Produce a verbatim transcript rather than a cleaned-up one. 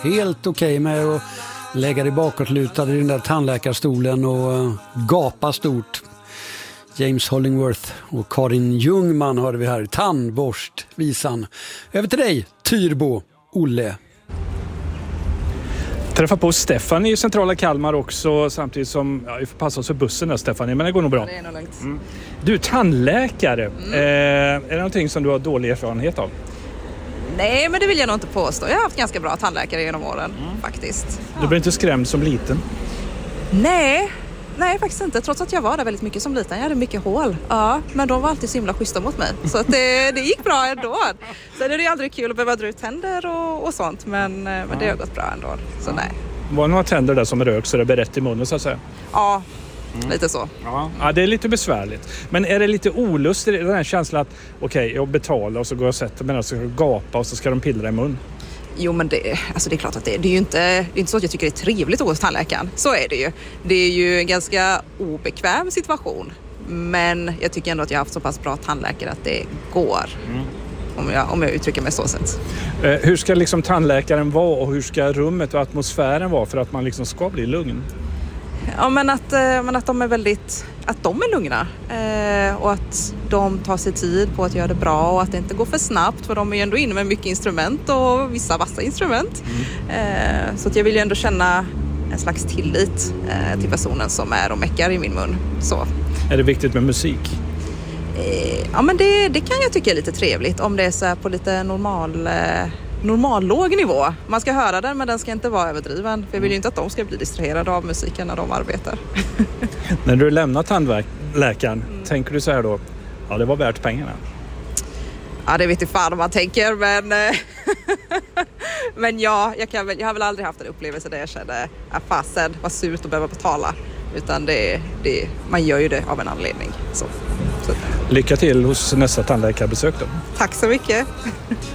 helt okej okay med att lägga dig bakåtlutad i den där tandläkarstolen och gapa stort. James Hollingworth och Karin Ljungman hörde vi här. Tandborstvisan. Över till dig, Tyrbo, Olle. Träffa på Stefan i centrala Kalmar också, samtidigt som, ja, vi får passa oss för bussen där, Stefan, men det går nog bra. Det är nog lugnt. Mm. Du, tandläkare, mm. eh, är det någonting som du har dålig erfarenhet av? Nej, men det vill jag nog inte påstå. Jag har haft ganska bra tandläkare genom åren, mm. faktiskt. Ja. Du blir inte skrämd som liten? Nej, nej faktiskt inte. Trots att jag var där väldigt mycket som liten. Jag hade mycket hål. Ja, men de var alltid så himla schyssta mot mig. Så att det, det gick bra ändå. Sen är det ju aldrig kul att behöva dra ut tänder och, och sånt. Men, men det har gått bra ändå. Så nej. Var det några tänder där som rök så det blev rätt i munnen så att säga? Ja, mm. lite så. Ja. Ja, det är lite besvärligt. Men är det lite olustigt den här känslan att okej, okay, jag betalar och så går jag och sätter mig och så ska jag gapa och så ska de pillra i mun? Jo, men det, alltså det är klart att det, det är ju inte, det är inte så att jag tycker det är trevligt att gå hos tandläkaren. Så är det ju. Det är ju en ganska obekväm situation. Men jag tycker ändå att jag har haft så pass bra tandläkare att det går. Mm. Om jag, om jag uttrycker mig så sätt. Eh, hur ska liksom tandläkaren vara och hur ska rummet och atmosfären vara för att man liksom ska bli lugn? Ja, men att, men att de är väldigt, att de är lugna eh, och att de tar sig tid på att göra det bra och att det inte går för snabbt, för de är ju ändå inne med mycket instrument och vissa vassa instrument. Mm. Eh, så att jag vill ju ändå känna en slags tillit eh, till personen som är och meckar i min mun. Så. Är det viktigt med musik? Eh, ja, men det, det kan jag tycka är lite trevligt om det är så här på lite normal... Eh, normal låg nivå. Man ska höra den, men den ska inte vara överdriven. För jag vill ju inte att de ska bli distraherade av musiken när de arbetar. När du lämnar tandläkaren, mm. tänker du så här då, ja, det var värt pengarna? Ja, det vet inte fan om man tänker, men men ja, jag, kan väl, jag har väl aldrig haft en upplevelse där jag kände att fasen var surt att behöva betala. Utan det, det, man gör ju det av en anledning. Så. Så. Lycka till hos nästa tandläkarbesök då. Tack så mycket.